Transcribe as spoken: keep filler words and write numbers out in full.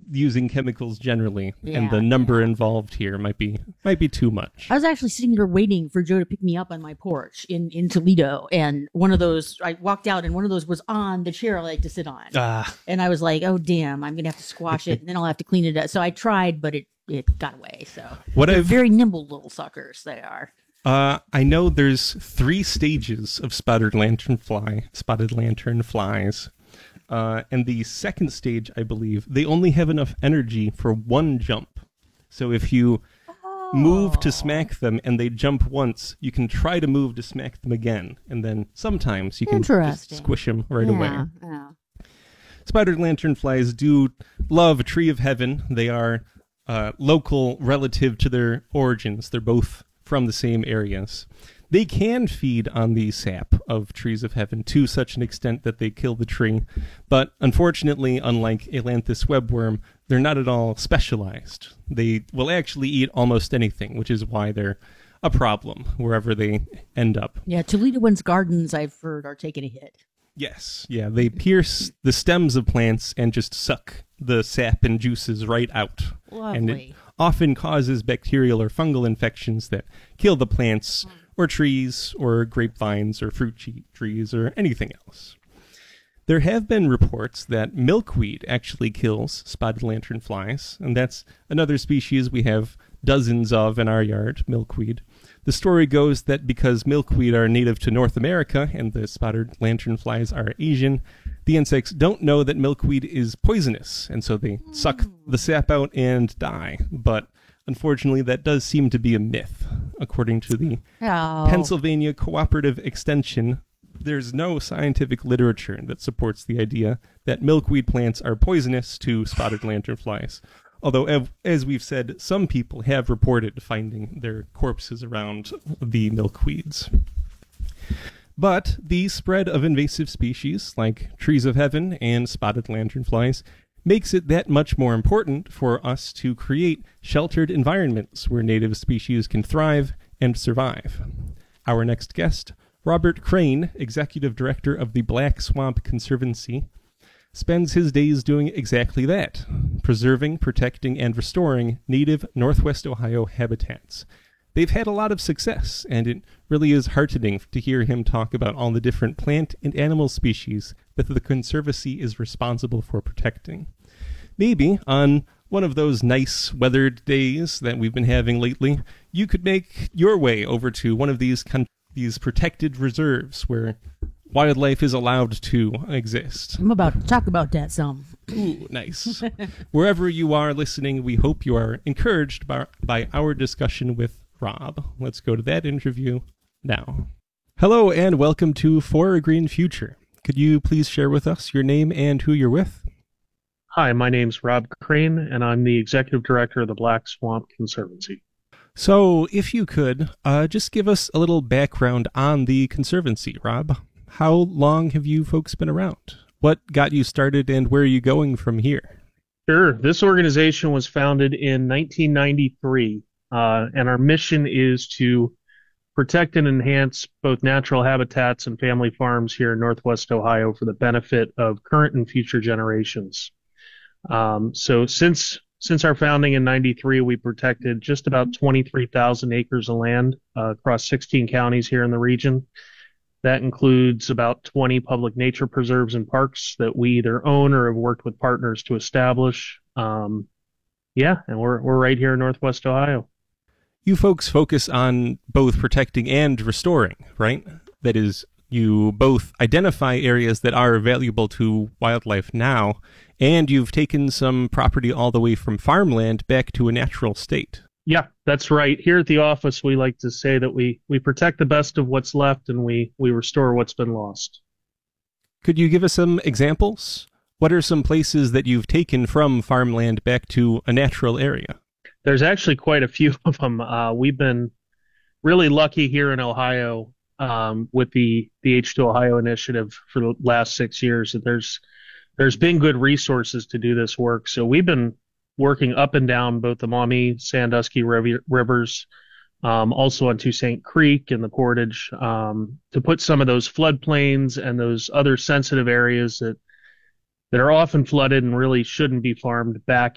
using chemicals generally, Yeah, and the number yeah. involved here might be might be too much. I was actually sitting there waiting for Joe to pick me up on my porch in, in Toledo, and one of those, I walked out, and one of those was on the chair I like to sit on. Ah, And I was like, oh, damn, I'm going to have to squash it, and then I'll have to clean it up. So I tried, but it, it got away. So what they're I've very nimble little suckers, they are. Uh, I know there's three stages of spotted lanternfly, spotted lanternflies. Uh, and the second stage, I believe, they only have enough energy for one jump. So if you Oh. move to smack them and they jump once, you can try to move to smack them again. And then sometimes you can just Interesting. squish them right yeah, away. Yeah. Spotted lanternflies do love Tree of Heaven. They are uh, local relative to their origins. They're both from the same areas. They can feed on the sap of Trees of Heaven to such an extent that they kill the tree. But unfortunately, unlike Ailanthus webworm, they're not at all specialized. They will actually eat almost anything, which is why they're a problem wherever they end up. Yeah, Toledoans gardens, I've heard, are taking a hit. Yes, yeah, they pierce the stems of plants and just suck the sap and juices right out. And it Lovely. often causes bacterial or fungal infections that kill the plants or trees or grapevines or fruit tree- trees or anything else. There have been reports that milkweed actually kills spotted lanternflies, and that's another species we have dozens of in our yard, milkweed. The story goes that because milkweed are native to North America and the spotted lanternflies are Asian, the insects don't know that milkweed is poisonous, and so they suck the sap out and die. But unfortunately, that does seem to be a myth. According to the Oh. Pennsylvania Cooperative Extension, there's no scientific literature that supports the idea that milkweed plants are poisonous to spotted lanternflies. Although, ev- as we've said, some people have reported finding their corpses around the milkweeds. But the spread of invasive species like Trees of Heaven and spotted lanternflies makes it that much more important for us to create sheltered environments where native species can thrive and survive. Our next guest, Robert Crane, Executive Director of the Black Swamp Conservancy, spends his days doing exactly that, preserving, protecting, and restoring native Northwest Ohio habitats. They've had a lot of success, and it really is heartening to hear him talk about all the different plant and animal species that the Conservancy is responsible for protecting. Maybe on one of those nice weathered days that we've been having lately, you could make your way over to one of these con- these protected reserves where wildlife is allowed to exist. I'm about to talk about that some. Ooh, nice. Wherever you are listening, we hope you are encouraged by, by our discussion with Rob. Let's go to that interview now. Hello and welcome to For a Green Future. Could you please share with us your name and who you're with? Hi, my name's Rob Crane, and I'm the Executive Director of the Black Swamp Conservancy. So, if you could, uh, just give us a little background on the Conservancy, Rob. How long have you folks been around? What got you started and where are you going from here? Sure. This organization was founded in nineteen ninety-three, uh, and our mission is to protect and enhance both natural habitats and family farms here in Northwest Ohio for the benefit of current and future generations. Um, so since since our founding in ninety-three, we protected just about twenty-three thousand acres of land uh, across sixteen counties here in the region. That includes about twenty public nature preserves and parks that we either own or have worked with partners to establish. Um, yeah, and we're we're right here in Northwest Ohio. You folks focus on both protecting and restoring, right? That is, you both identify areas that are valuable to wildlife now, and you've taken some property all the way from farmland back to a natural state. Yeah, that's right. Here at the office, we like to say that we, we protect the best of what's left and we, we restore what's been lost. Could you give us some examples? What are some places that you've taken from farmland back to a natural area? There's actually quite a few of them. Uh, we've been really lucky here in Ohio um, with the, the H two Ohio initiative for the last six years. There's there's been good resources to do this work. So we've been working up and down both the Maumee, Sandusky riv- rivers, um, also on Toussaint Creek and the Portage, um, to put some of those floodplains and those other sensitive areas that that are often flooded and really shouldn't be farmed back